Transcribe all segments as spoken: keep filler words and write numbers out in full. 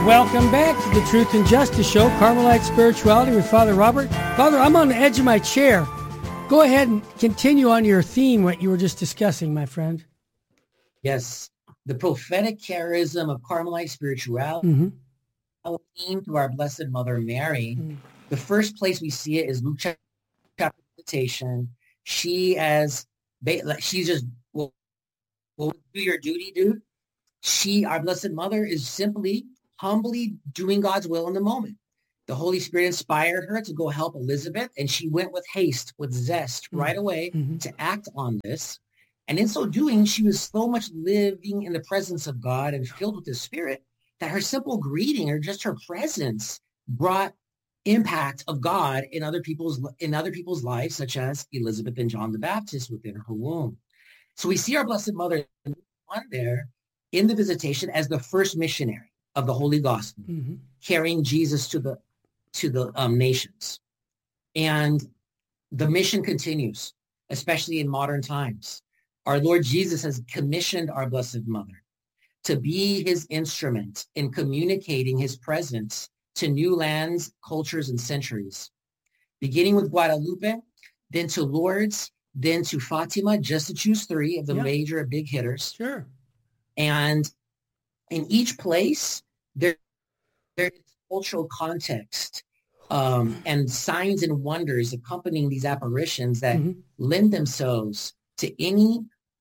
Welcome back to the Truth and Justice Show, Carmelite Spirituality with Father Robert. Father, I'm on the edge of my chair. Go ahead and continue on your theme, what you were just discussing, my friend. Yes, the prophetic charism of Carmelite spirituality, mm-hmm. theme to our Blessed Mother Mary. Mm-hmm. The first place we see it is Luke chapter meditation. She as, she's just, well, well, do your duty, dude. She, our Blessed Mother, is simply humbly doing God's will in the moment. The Holy Spirit inspired her to go help Elizabeth, and she went with haste, with zest, mm-hmm. right away mm-hmm. to act on this. And in so doing, she was so much living in the presence of God and filled with the Spirit that her simple greeting or just her presence brought impact of God in other people's in other people's lives, such as Elizabeth and John the Baptist within her womb. So we see our Blessed Mother on there in the visitation as the first missionary of the Holy Gospel, mm-hmm. carrying Jesus to the to the um, nations. And the mission continues, especially in modern times. Our Lord Jesus has commissioned our Blessed Mother to be his instrument in communicating his presence to new lands, cultures, and centuries, beginning with Guadalupe, then to Lourdes, then to Fatima, just to choose three of the yeah. major big hitters. Sure. And in each place, there, there is cultural context um, and signs and wonders accompanying these apparitions that mm-hmm. lend themselves to any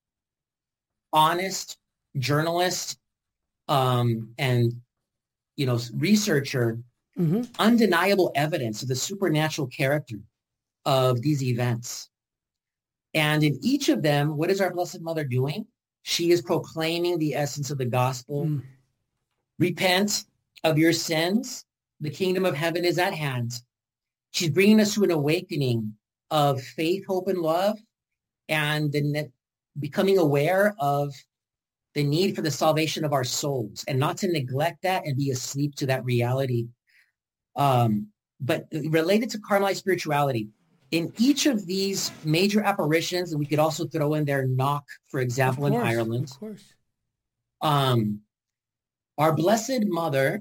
honest journalist um, and, you know, researcher, mm-hmm. undeniable evidence of the supernatural character of these events. And in each of them, what is our Blessed Mother doing? She is proclaiming the essence of the gospel. Mm. Repent of your sins. The kingdom of heaven is at hand. She's bringing us to an awakening of faith, hope, and love, and the ne- becoming aware of the need for the salvation of our souls, and not to neglect that and be asleep to that reality. Um, but related to Carmelite spirituality, in each of these major apparitions, and we could also throw in there Knock, for example, course, in Ireland. Of course. Um, our Blessed Mother,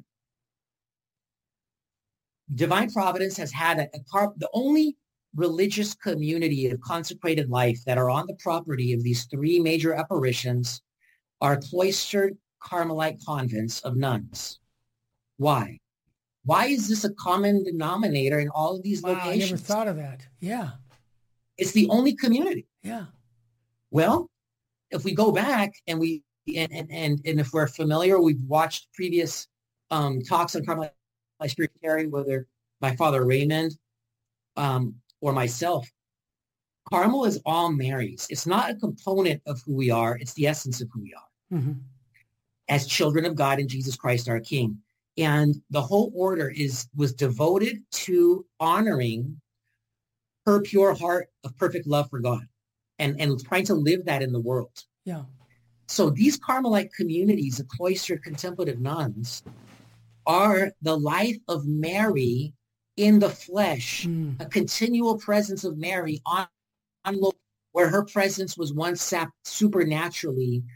Divine Providence has had a, a car, the only religious community of consecrated life that are on the property of these three major apparitions are cloistered Carmelite convents of nuns. Why? Why is this a common denominator in all of these wow, locations? I never thought of that. Yeah. It's the only community. Yeah. Well, if we go back and we, and, and, and, and if we're familiar, we've watched previous um, talks on Carmelite spirituality, whether by Father Raymond um, or myself, Carmel is all Mary's. It's not a component of who we are. It's the essence of who we are mm-hmm. as children of God in Jesus Christ, our King. And the whole order is was devoted to honoring her pure heart of perfect love for God and, and trying to live that in the world. Yeah. So these Carmelite communities of cloistered contemplative nuns are the life of Mary in the flesh, mm. a continual presence of Mary on, on where her presence was once sap supernaturally.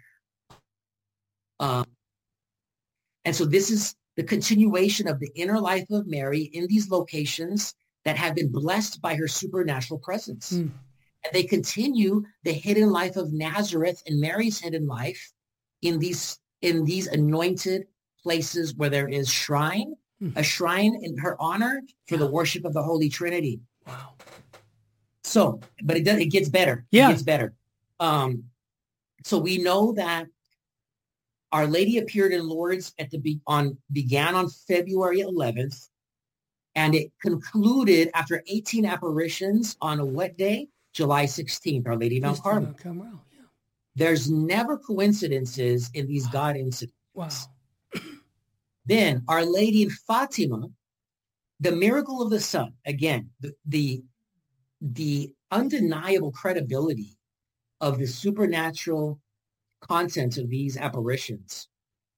Um, and so this is the continuation of the inner life of Mary in these locations that have been blessed by her supernatural presence. Mm. And they continue the hidden life of Nazareth and Mary's hidden life in these, in these anointed places where there is shrine, mm. a shrine in her honor for yeah. the worship of the Holy Trinity. Wow. So, but it does, it gets better. Yeah. It gets better. Um, so we know that Our Lady appeared in Lourdes at the be- on began on February eleventh, and it concluded after eighteen apparitions on a wet day, July sixteenth, Our Lady of Mount Carmel. Carmel, yeah. There's never coincidences in these God incidents. Wow. Then Our Lady in Fatima, the miracle of the sun, again, the, the, the undeniable credibility of the supernatural content of these apparitions.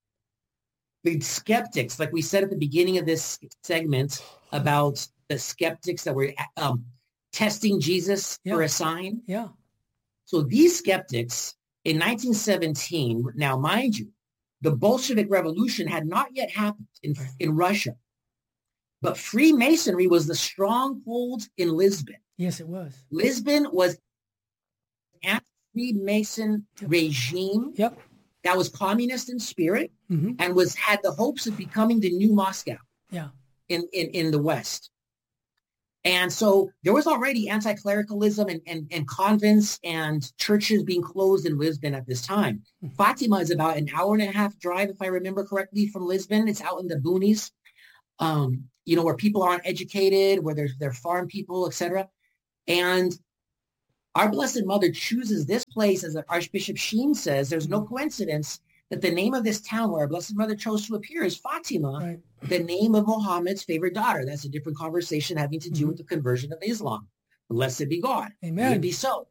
The skeptics, like we said at the beginning of this segment about the skeptics that were um, testing Jesus yeah. for a sign. Yeah. So these skeptics in nineteen seventeen, now mind you, the Bolshevik Revolution had not yet happened in, in Russia. But Freemasonry was the stronghold in Lisbon. Yes, it was. Lisbon was an anti-Freemason yep. regime yep. that was communist in spirit mm-hmm. and was had the hopes of becoming the new Moscow yeah. in, in, in the West. And so there was already anti-clericalism and, and, and convents and churches being closed in Lisbon at this time. Mm-hmm. Fatima is about an hour and a half drive, if I remember correctly, from Lisbon. It's out in the boonies, um, you know, where people aren't educated, where they're, they're farm people, et cetera. And our Blessed Mother chooses this place, as Archbishop Sheen says. There's no coincidence that the name of this town where our Blessed Mother chose to appear is Fatima, right. the name of Muhammad's favorite daughter. That's a different conversation having to do mm-hmm. with the conversion of Islam. Blessed be God. Amen. May it be so.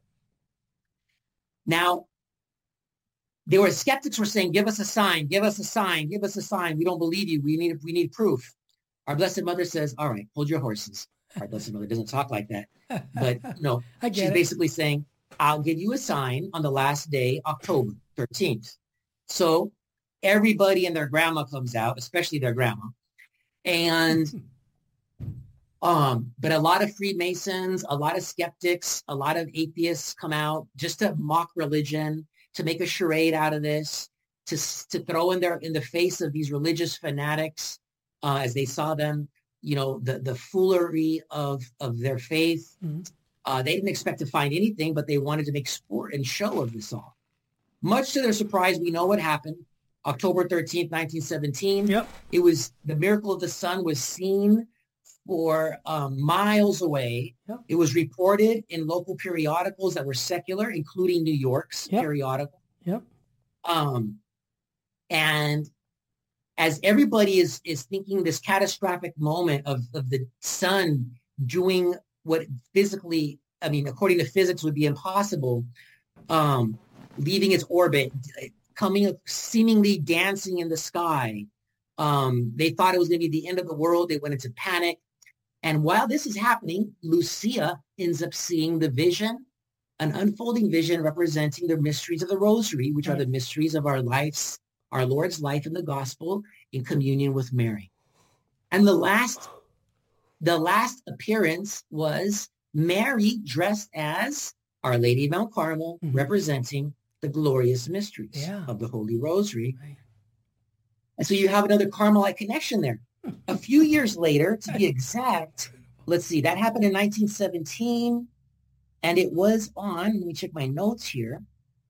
Now, there were skeptics were saying, give us a sign, give us a sign, give us a sign. We don't believe you. We need, we need proof. Our Blessed Mother says, all right, hold your horses. Our Blessed Mother doesn't talk like that. But no, she's it. basically saying, I'll give you a sign on the last day, October thirteenth. So everybody and their grandma comes out, especially their grandma. And, um, but a lot of Freemasons, a lot of skeptics, a lot of atheists come out just to mock religion, to make a charade out of this, to, to throw in their, in the face of these religious fanatics, uh, as they saw them, you know, the, the foolery of, of their faith. Mm-hmm. Uh, they didn't expect to find anything, but they wanted to make sport and show of this all. Much to their surprise, we know what happened. October thirteenth, nineteen seventeen. Yep. It was the miracle of the sun was seen for um, miles away. Yep. It was reported in local periodicals that were secular, including New York's yep. periodical. Yep. Um, and as everybody is is thinking this catastrophic moment of, of the sun doing what physically, I mean, according to physics would be impossible, um, leaving its orbit, coming, seemingly dancing in the sky. Um, they thought it was going to be the end of the world. They went into panic. And while this is happening, Lucia ends up seeing the vision, an unfolding vision representing the mysteries of the Rosary, which are the mysteries of our lives, our Lord's life in the gospel in communion with Mary. And the last, the last appearance was Mary dressed as Our Lady of Mount Carmel, mm-hmm. representing the glorious mysteries yeah. of the Holy Rosary. Right. And so you have another Carmelite connection there. A few years later, to be exact, let's see, that happened in nineteen seventeen, and it was on, let me check my notes here.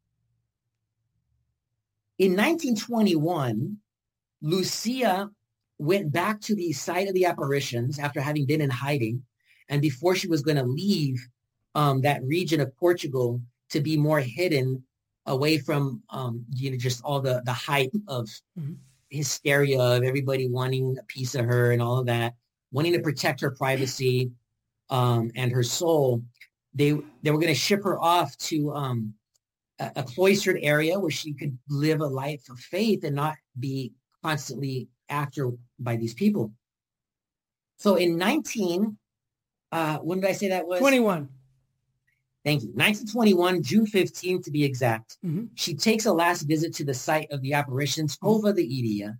In nineteen twenty-one, Lucia went back to the site of the apparitions after having been in hiding, and before she was going to leave um, that region of Portugal to be more hidden away from, um, you know, just all the, the hype of mm-hmm. hysteria of everybody wanting a piece of her and all of that, wanting to protect her privacy um, and her soul. They they were going to ship her off to um, a, a cloistered area where she could live a life of faith and not be constantly after by these people. So in nineteen, uh, when did I say that was? twenty-one. Thank you. nineteen twenty-one, June fifteenth to be exact. Mm-hmm. She takes a last visit to the site of the apparitions, Cova de Iria,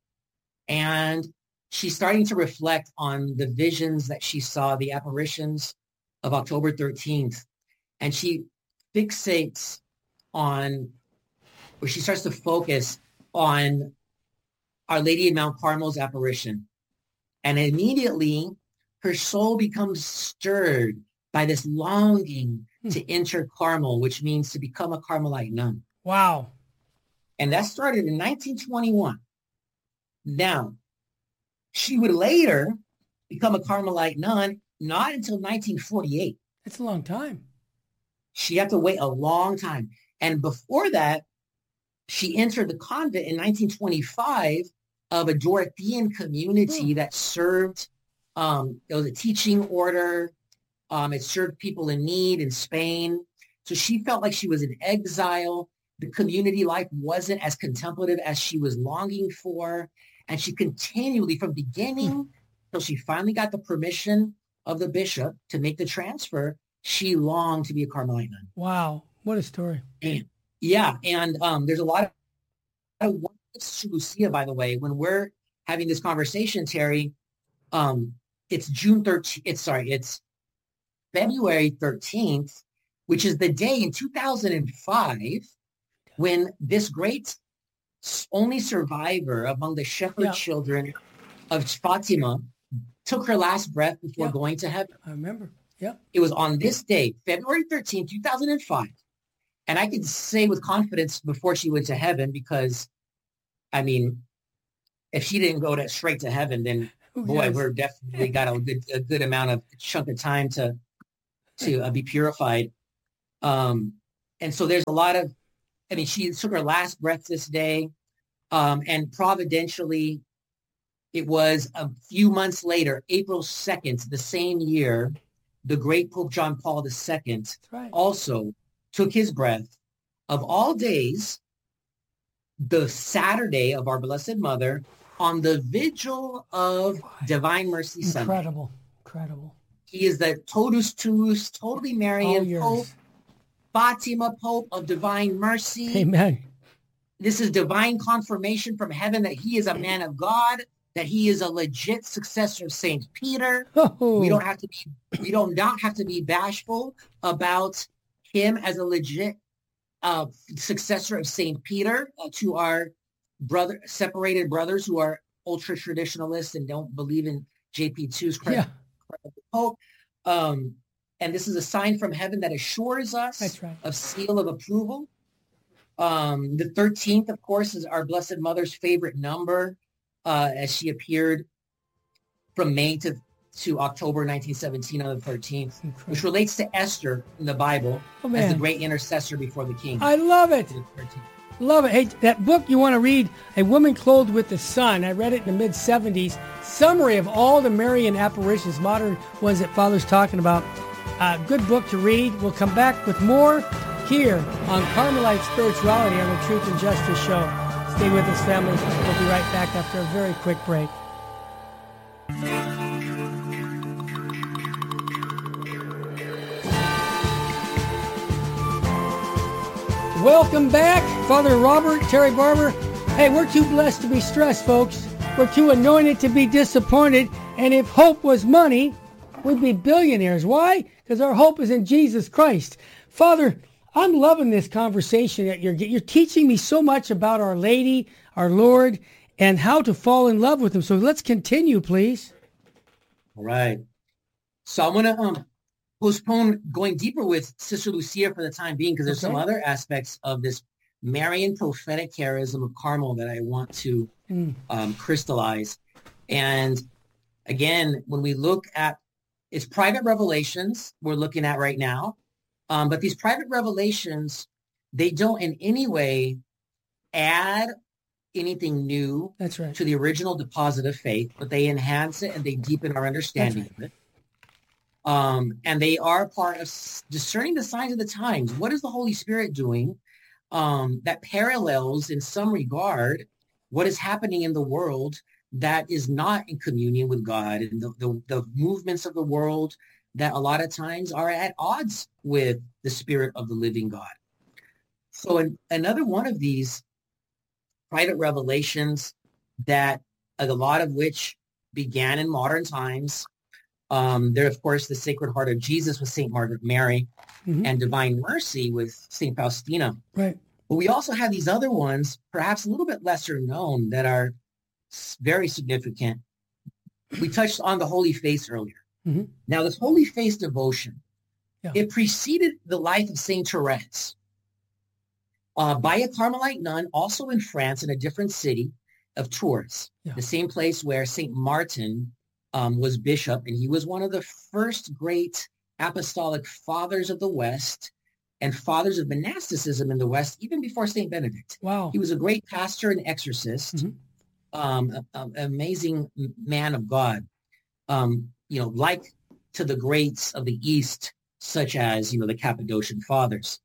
and she's starting to reflect on the visions that she saw, the apparitions of October thirteenth. And she fixates on, or she starts to focus on Our Lady of Mount Carmel's apparition. And immediately her soul becomes stirred by this longing to enter Carmel, which means to become a Carmelite nun. Wow. And that started in nineteen twenty-one. Now, she would later become a Carmelite nun, not until nineteen forty-eight. That's a long time. She had to wait a long time. And before that, she entered the convent in nineteen twenty-five of a Dorothean community oh. that served, um, it was a teaching order. Um, it served people in need in Spain. So she felt like she was in exile. The community life wasn't as contemplative as she was longing for. And she continually, from beginning till she finally got the permission of the bishop to make the transfer, she longed to be a Carmelite nun. Wow. What a story. And, yeah. And um, there's a lot of It's Lucia, by the way, when we're having this conversation, Terry, um, it's June thirteenth. It's sorry, it's February thirteenth, which is the day in two thousand five when this great only survivor among the shepherd yeah. children of Fatima took her last breath before yeah. going to heaven. I remember. Yeah. It was on this day, February thirteenth, two thousand five. And I can say with confidence before she went to heaven, because, I mean, if she didn't go to, straight to heaven, then, oh, boy, yes. we're definitely got a good, a good amount of chunk of time to to uh, be purified. Um, and so there's a lot of, I mean, she took her last breath this day. Um, and providentially, it was a few months later, April second, the same year, the great Pope John Paul the Second right. also took his breath. Of all days, the Saturday of our Blessed Mother on the vigil of Divine Mercy Sunday. Incredible, incredible. He is the totus tuus, totally Marian Pope, Fatima Pope of Divine Mercy. Amen. This is divine confirmation from heaven that he is a man of God, that he is a legit successor of Saint Peter. Oh. We don't have to be, we don't not have to be bashful about him as a legit uh, successor of Saint Peter uh, to our brother, separated brothers who are ultra traditionalists and don't believe in J P two's yeah. Pope. Um, and this is a sign from heaven that assures us That's right. of seal of approval. Um, the thirteenth, of course, is our Blessed Mother's favorite number, uh, as she appeared from May to, to October nineteen seventeen on the thirteenth, Incredible. Which relates to Esther in the Bible oh, as the great intercessor before the king. I love it. Love it. Hey, that book you want to read, A Woman Clothed with the Sun. I read it in the mid seventies. Summary of all the Marian apparitions, modern ones that Father's talking about. Uh, good book to read. We'll come back with more here on Carmelite Spirituality on the Truth and Justice Show. Stay with us, family. We'll be right back after a very quick break. Welcome back, Father Robert, Terry Barber. Hey, we're too blessed to be stressed, folks. We're too anointed to be disappointed. And if hope was money, we'd be billionaires. Why? Because our hope is in Jesus Christ. Father, I'm loving this conversation that you're you're teaching me so much about Our Lady, our Lord, and how to fall in love with him. So let's continue, please. All right. So I'm going to um, postpone going deeper with Sister Lucia for the time being, because there's okay. some other aspects of this Marian prophetic charism of Carmel that I want to mm. um, crystallize. And again, when we look at it's private revelations we're looking at right now, um, but these private revelations, they don't in any way add anything new That's right. to the original deposit of faith, but they enhance it and they deepen our understanding right. of it. Um, and they are part of discerning the signs of the times. What is the Holy Spirit doing um, that parallels in some regard what is happening in the world that is not in communion with God, and the, the, the movements of the world that a lot of times are at odds with the Spirit of the living God. So in, another one of these private revelations that a lot of which began in modern times, um, there, of course, the Sacred Heart of Jesus with Saint Margaret Mary mm-hmm. and Divine Mercy with Saint Faustina. Right. But we also have these other ones, perhaps a little bit lesser known, that are very significant. We touched on the Holy Face earlier. Mm-hmm. Now, this Holy Face devotion, yeah. it preceded the life of Saint Therese uh, by a Carmelite nun, also in France, in a different city of Tours, yeah. the same place where Saint Martin um, was bishop, and he was one of the first great apostolic fathers of the West and fathers of monasticism in the West, even before Saint Benedict. Wow. He was a great pastor and exorcist. Mm-hmm. Um, an amazing man of God, um, you know, like to the greats of the East, such as, you know, the Cappadocian Fathers.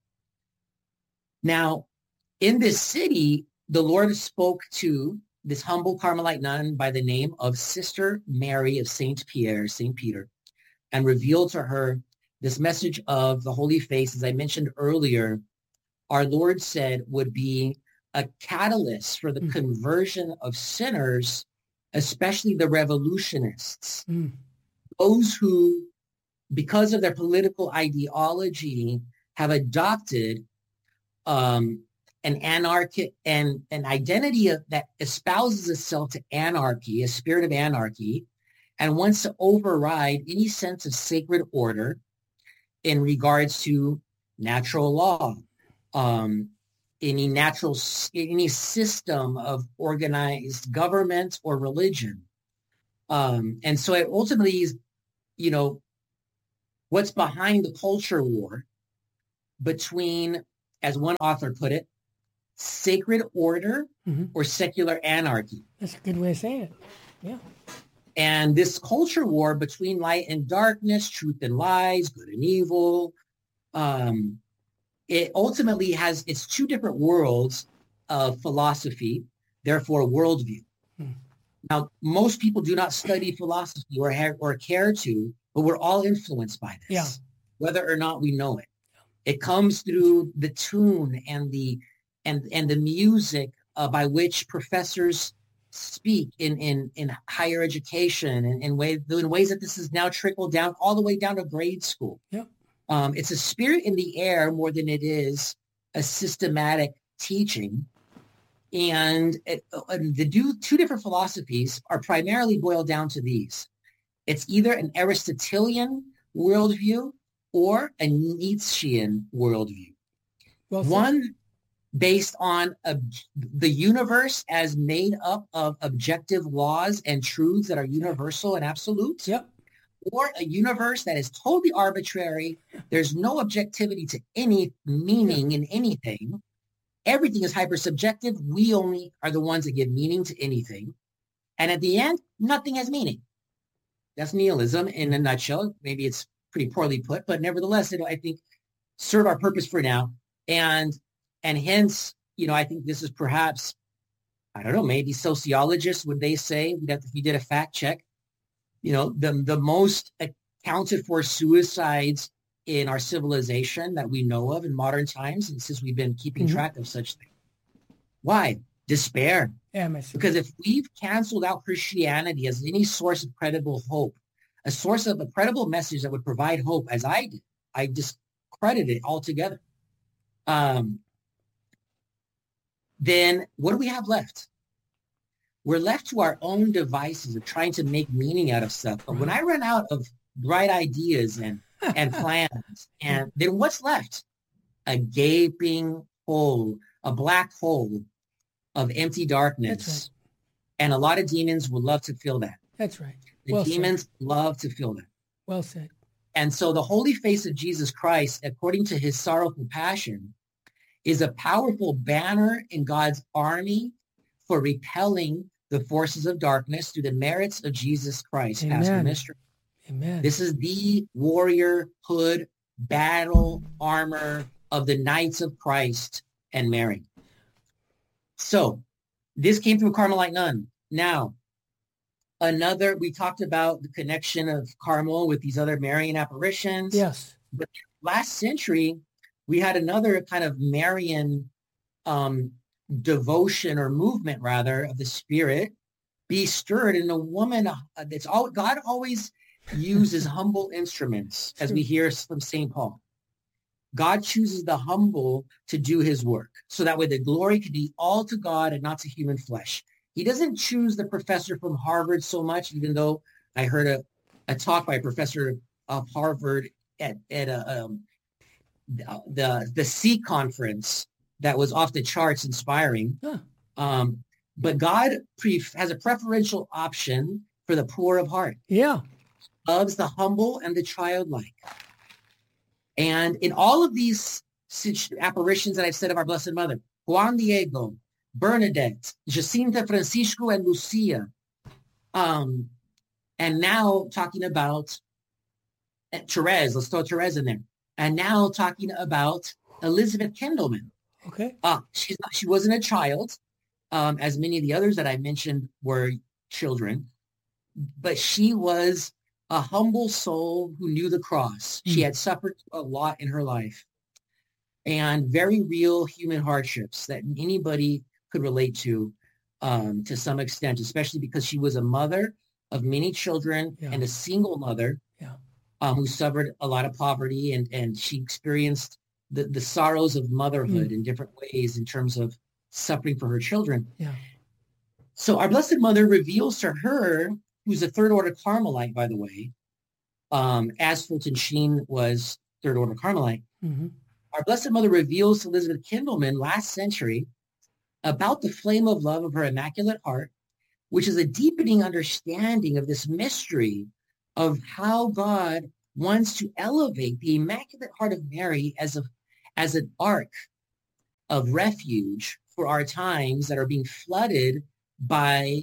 Now, in this city, the Lord spoke to this humble Carmelite nun by the name of Sister Mary of Saint Pierre, Saint Peter, and revealed to her this message of the Holy Face, as I mentioned earlier, our Lord said would be a catalyst for the mm. conversion of sinners, especially the revolutionists, mm. those who, because of their political ideology, have adopted um, an anarchic and an identity of, that espouses itself to anarchy, a spirit of anarchy, and wants to override any sense of sacred order in regards to natural law, um, any natural, any system of organized government or religion. Um, and so it ultimately is, you know, what's behind the culture war between, as one author put it, sacred order mm-hmm. or secular anarchy. That's a good way of saying it. Yeah. And this culture war between light and darkness, truth and lies, good and evil, um, it ultimately has, it's two different worlds of philosophy, therefore worldview. Hmm. Now, most people do not study philosophy or, ha- or care to, but we're all influenced by this, yeah. whether or not we know it. It comes through the tune and the and and the music uh, by which professors speak in in, in higher education and in, way, in ways that this has now trickled down all the way down to grade school. Yeah. Um, it's a spirit in the air more than it is a systematic teaching. And, it, and the do, two different philosophies are primarily boiled down to these. It's either an Aristotelian worldview or a Nietzschean worldview. Well, one based on a, the universe as made up of objective laws and truths that are universal and absolute. Yep. Or a universe that is totally arbitrary. There's no objectivity to any meaning in anything. Everything is hypersubjective. We only are the ones that give meaning to anything. And at the end, nothing has meaning. That's nihilism in a nutshell. Maybe it's pretty poorly put, but nevertheless, it'll, I think, serve our purpose for now. And and hence, you know, I think this is perhaps, I don't know, maybe sociologists, would they say, that if you did a fact check, you know, the, the most accounted for suicides in our civilization that we know of in modern times, and since we've been keeping mm-hmm. track of such things. Why? Despair. Yeah, because if we've canceled out Christianity as any source of credible hope, a source of a credible message that would provide hope, as I did, I discredited it altogether. Um, then what do we have left? We're left to our own devices of trying to make meaning out of stuff. But when I run out of bright ideas and, and plans, and then what's left? A gaping hole, a black hole of empty darkness. That's right. And a lot of demons would love to feel that. That's right. The well demons said. love to feel that. Well said. And so the holy face of Jesus Christ, according to his sorrowful passion, is a powerful banner in God's army for repelling the forces of darkness through the merits of Jesus Christ, Amen. Pastor Mystery. Amen. This is the warrior hood battle armor of the Knights of Christ and Mary. So this came through a Carmelite nun. Now, another, we talked about the connection of Carmel with these other Marian apparitions. Yes. But last century, we had another kind of Marian um, devotion or movement, rather, of the spirit be stirred in a woman. Uh, that's all God always uses humble instruments, as we hear from Saint Paul. God chooses the humble to do his work, so that way the glory could be all to God and not to human flesh. He doesn't choose the professor from Harvard so much, even though I heard a, a talk by a professor of Harvard at, at a, um, the, the C conference that was off the charts, inspiring. Huh. Um, but God pre- has a preferential option for the poor of heart. Yeah. Loves the humble and the childlike. And in all of these apparitions that I've said of our Blessed Mother, Juan Diego, Bernadette, Jacinta, Francisco, and Lucia, um, and now talking about uh, Therese, let's throw Therese in there, and now talking about Elizabeth Kendallman. Okay. Uh, she's not, she wasn't a child, um, as many of the others that I mentioned were children, but she was a humble soul who knew the cross. Mm. She had suffered a lot in her life. and very real human hardships that anybody could relate to um, to some extent, especially because she was a mother of many children yeah. and a single mother yeah. um, who suffered a lot of poverty, and, and she experienced the, the sorrows of motherhood mm. in different ways in terms of suffering for her children. Yeah. So our Blessed Mother reveals to her, who's a third order Carmelite, by the way, um, as Fulton Sheen was third order Carmelite. Mm-hmm. Our Blessed Mother reveals to Elizabeth Kindleman last century about the flame of love of her Immaculate Heart, which is a deepening understanding of this mystery of how God wants to elevate the Immaculate Heart of Mary as a as an ark of refuge for our times that are being flooded by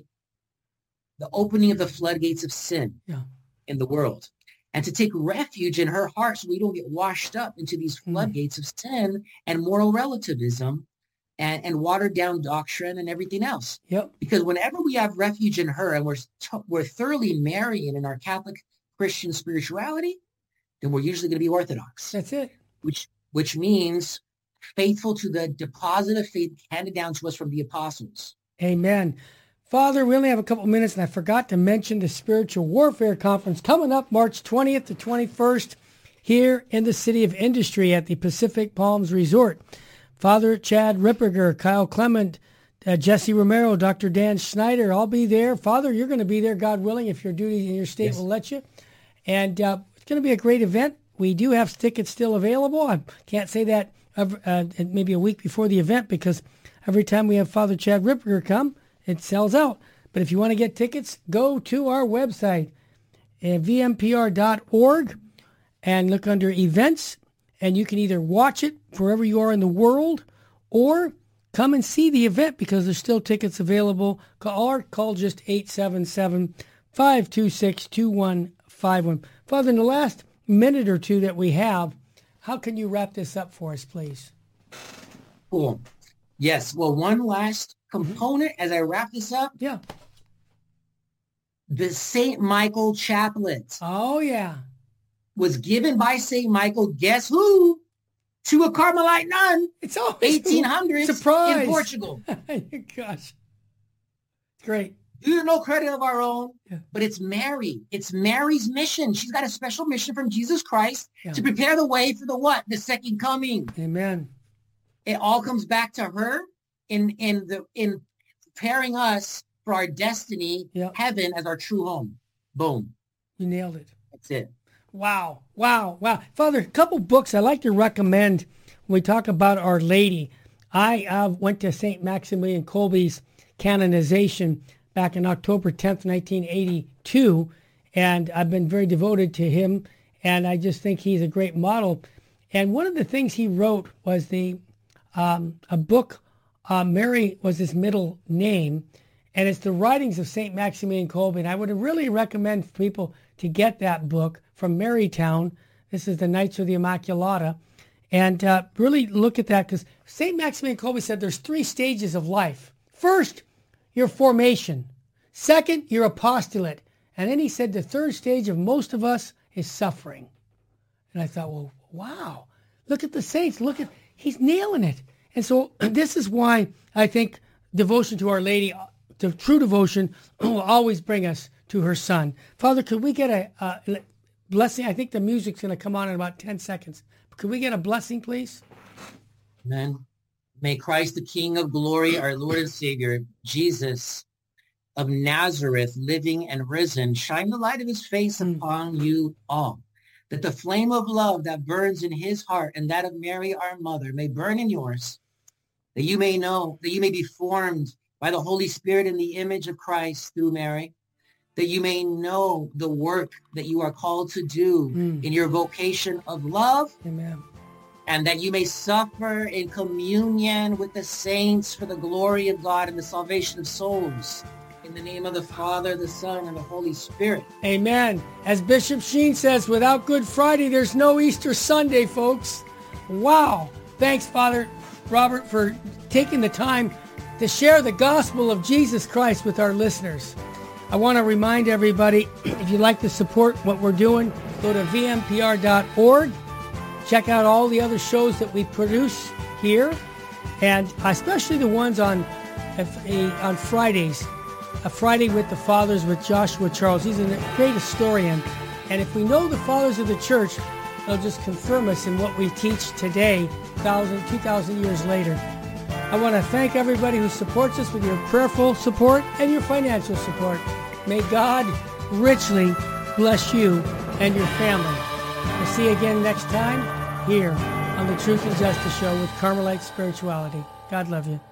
the opening of the floodgates of sin yeah. in the world, and to take refuge in her heart so we don't get washed up into these floodgates mm. of sin and moral relativism and, and watered down doctrine and everything else. Yep. Because whenever we have refuge in her and we're, t- we're thoroughly Marian in our Catholic Christian spirituality, then we're usually going to be Orthodox. That's it. Which, which means faithful to the deposit of faith handed down to us from the apostles. Amen. Father, we only have a couple minutes, and I forgot to mention the Spiritual Warfare Conference coming up March twentieth to twenty-first here in the City of Industry at the Pacific Palms Resort. Father Chad Ripperger, Kyle Clement, uh, Jesse Romero, Doctor Dan Schneider, I'll be there. Father, you're going to be there, God willing, if your duty in your state yes. will let you. And uh, it's going to be a great event. We do have tickets still available. I can't say that uh, maybe a week before the event, because every time we have Father Chad Ripperger come, it sells out. But if you want to get tickets, go to our website at v m p r dot org and look under events, and you can either watch it wherever you are in the world or come and see the event, because there's still tickets available. Call, or call just eight seven seven, five two six, two one five one. Father, in the last minute or two that we have, how can you wrap this up for us, please? Cool. Yes. Well, one last component as I wrap this up. Yeah. The Saint Michael Chaplet. Oh, yeah. Was given by Saint Michael, guess who? To a Carmelite nun. It's always eighteen hundreds surprise. In Portugal. Gosh. Great. Due to no credit of our own, yeah. but it's Mary. It's Mary's mission. She's got a special mission from Jesus Christ yeah. to prepare the way for the what? The second coming. Amen. It all comes back to her in in the in preparing us for our destiny, yep. heaven as our true home. Boom. You nailed it. That's it. Wow. Wow. Wow. Father, a couple books I like to recommend when we talk about Our Lady. I uh, went to Saint Maximilian Kolbe's canonization back in October tenth, nineteen eighty-two, and I've been very devoted to him, and I just think he's a great model. And one of the things he wrote was the um, a book, uh, Mary was his middle name, and it's the writings of Saint Maximilian Kolbe. And I would really recommend people to get that book from Marytown. This is the Knights of the Immaculata. And uh, really look at that, because Saint Maximilian Kolbe said there's three stages of life. First, your formation. Second, your apostolate. And then he said the third stage of most of us is suffering. And I thought, well, wow, look at the saints. Look at, he's nailing it. And so this is why I think devotion to Our Lady, the true devotion, will always bring us to her Son. Father, could we get a, a blessing? I think the music's going to come on in about ten seconds. Could we get a blessing, please? Amen. May Christ, the King of glory, our Lord and Savior, Jesus of Nazareth, living and risen, shine the light of his face mm. upon you all, that the flame of love that burns in his heart and that of Mary, our mother, may burn in yours, that you may know, that you may be formed by the Holy Spirit in the image of Christ through Mary, that you may know the work that you are called to do mm. in your vocation of love. Amen. And that you may suffer in communion with the saints for the glory of God and the salvation of souls. In the name of the Father, the Son, and the Holy Spirit. Amen. As Bishop Sheen says, without Good Friday, there's no Easter Sunday, folks. Wow. Thanks, Father Robert, for taking the time to share the gospel of Jesus Christ with our listeners. I want to remind everybody, if you'd like to support what we're doing, go to v m p r dot org Check out all the other shows that we produce here, and especially the ones on on Fridays. A Friday with the Fathers with Joshua Charles. He's a great historian. And if we know the fathers of the church, they'll just confirm us in what we teach today, thousand, two thousand years later. I want to thank everybody who supports us with your prayerful support and your financial support. May God richly bless you and your family. We'll see you again next time here on the Truth and Justice Show with Carmelite Spirituality. God love you.